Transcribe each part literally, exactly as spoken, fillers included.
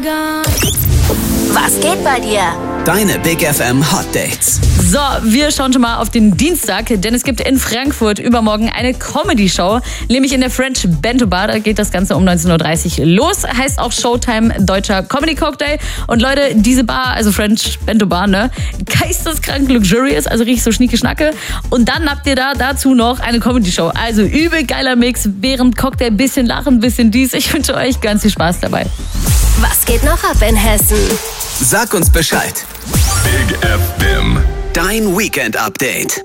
Was geht bei dir? Deine Big F M Hot Dates. So, wir schauen schon mal auf den Dienstag, denn es gibt in Frankfurt übermorgen eine Comedy-Show, nämlich in der French Bento Bar. Da geht das Ganze um neunzehn Uhr dreißig los. Heißt auch Showtime Deutscher Comedy Cocktail. Und Leute, diese Bar, also French Bento Bar, ne, geisteskrank luxurious, also richtig so schnieke Schnacke. Und dann habt ihr da dazu noch eine Comedy-Show. Also übel geiler Mix, während Cocktail, bisschen lachen, bisschen dies. Ich wünsche euch ganz viel Spaß dabei. Was geht noch ab in Hessen? Sag uns Bescheid. Big F M. Dein Weekend-Update.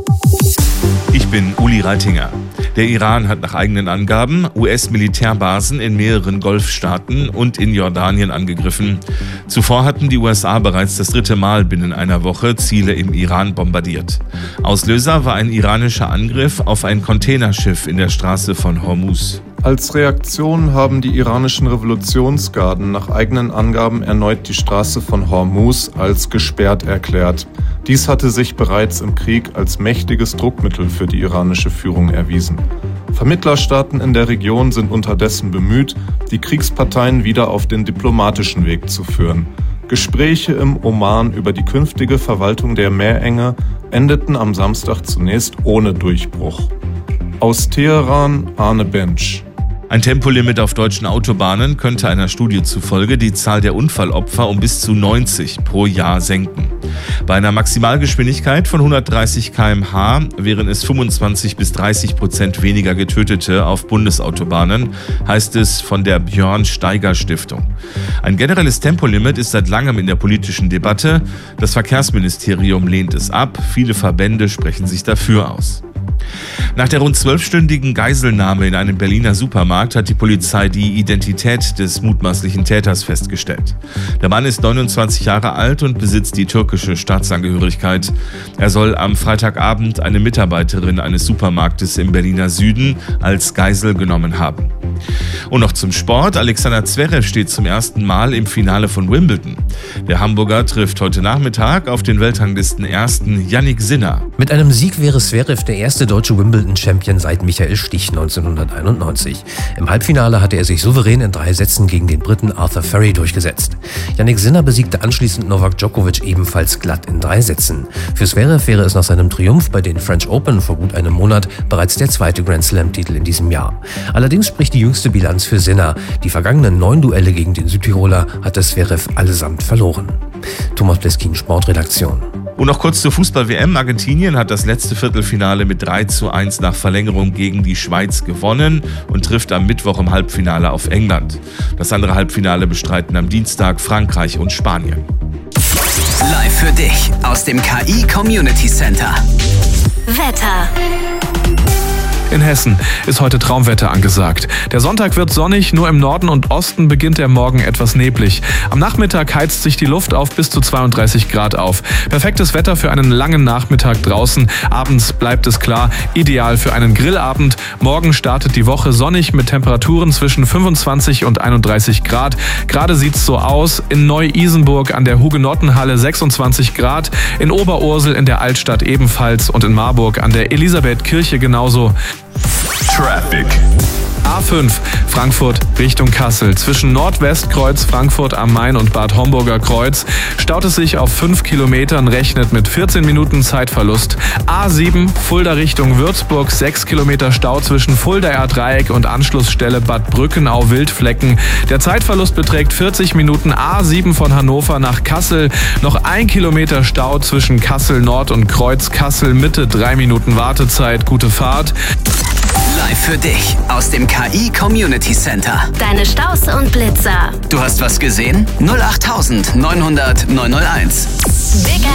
Ich bin Uli Reitinger. Der Iran hat nach eigenen Angaben U S-Militärbasen in mehreren Golfstaaten und in Jordanien angegriffen. Zuvor hatten die U S A bereits das dritte Mal binnen einer Woche Ziele im Iran bombardiert. Auslöser war ein iranischer Angriff auf ein Containerschiff in der Straße von Hormuz. Als Reaktion haben die iranischen Revolutionsgarden nach eigenen Angaben erneut die Straße von Hormuz als gesperrt erklärt. Dies hatte sich bereits im Krieg als mächtiges Druckmittel für die iranische Führung erwiesen. Vermittlerstaaten in der Region sind unterdessen bemüht, die Kriegsparteien wieder auf den diplomatischen Weg zu führen. Gespräche im Oman über die künftige Verwaltung der Meerenge endeten am Samstag zunächst ohne Durchbruch. Aus Teheran, Arne Bench. Ein Tempolimit auf deutschen Autobahnen könnte einer Studie zufolge die Zahl der Unfallopfer um bis zu neunzig pro Jahr senken. Bei einer Maximalgeschwindigkeit von hundertdreißig Kilometer pro Stunde wären es fünfundzwanzig bis dreißig Prozent weniger Getötete auf Bundesautobahnen, heißt es von der Björn Steiger Stiftung. Ein generelles Tempolimit ist seit langem in der politischen Debatte. Das Verkehrsministerium lehnt es ab. Viele Verbände sprechen sich dafür aus. Nach der rund zwölfstündigen Geiselnahme in einem Berliner Supermarkt hat die Polizei die Identität des mutmaßlichen Täters festgestellt. Der Mann ist neunundzwanzig Jahre alt und besitzt die türkische Staatsangehörigkeit. Er soll am Freitagabend eine Mitarbeiterin eines Supermarktes im Berliner Süden als Geisel genommen haben. Und noch zum Sport. Alexander Zverev steht zum ersten Mal im Finale von Wimbledon. Der Hamburger trifft heute Nachmittag auf den Weltranglisten-Ersten Jannik Sinner. Mit einem Sieg wäre Zverev der erste deutsche Wimbledon-Champion seit Michael Stich neunzehnhunderteinundneunzig. Im Halbfinale hatte er sich souverän in drei Sätzen gegen den Briten Arthur Ferry durchgesetzt. Jannik Sinner besiegte anschließend Novak Djokovic ebenfalls glatt in drei Sätzen. Für Zverev wäre es nach seinem Triumph bei den French Open vor gut einem Monat bereits der zweite Grand Slam-Titel in diesem Jahr. Allerdings spricht die jüngste Bilanz für Sinner. Die vergangenen neun Duelle gegen den Südtiroler hatte Zverev allesamt verloren. Thomas Bleskin, Sportredaktion. Und noch kurz zur Fußball-W M. Argentinien hat das letzte Viertelfinale mit drei zu eins nach Verlängerung gegen die Schweiz gewonnen und trifft am Mittwoch im Halbfinale auf England. Das andere Halbfinale bestreiten am Dienstag Frankreich und Spanien. Live für dich aus dem K I Community Center. Wetter. In Hessen ist heute Traumwetter angesagt. Der Sonntag wird sonnig, nur im Norden und Osten beginnt der Morgen etwas neblig. Am Nachmittag heizt sich die Luft auf bis zu zweiunddreißig Grad auf. Perfektes Wetter für einen langen Nachmittag draußen. Abends bleibt es klar, ideal für einen Grillabend. Morgen startet die Woche sonnig mit Temperaturen zwischen fünfundzwanzig und einunddreißig Grad. Gerade sieht's so aus. In Neu-Isenburg an der Hugenottenhalle sechsundzwanzig Grad, in Oberursel in der Altstadt ebenfalls und in Marburg an der Elisabethkirche genauso. Traffic. A fünf, Frankfurt Richtung Kassel. Zwischen Nordwestkreuz, Frankfurt am Main und Bad Homburger Kreuz staut es sich auf fünf Kilometern, rechnet mit vierzehn Minuten Zeitverlust. A sieben, Fulda Richtung Würzburg, sechs Kilometer Stau zwischen Fuldaer Dreieck und Anschlussstelle Bad Brückenau-Wildflecken. Der Zeitverlust beträgt vierzig Minuten. A sieben von Hannover nach Kassel, noch ein Kilometer Stau zwischen Kassel Nord und Kreuz Kassel Mitte, drei Minuten Wartezeit. Gute Fahrt. Live für dich aus dem K I Community Center. Deine Staus und Blitzer. Du hast was gesehen? null acht neunhundert neunhunderteins. Big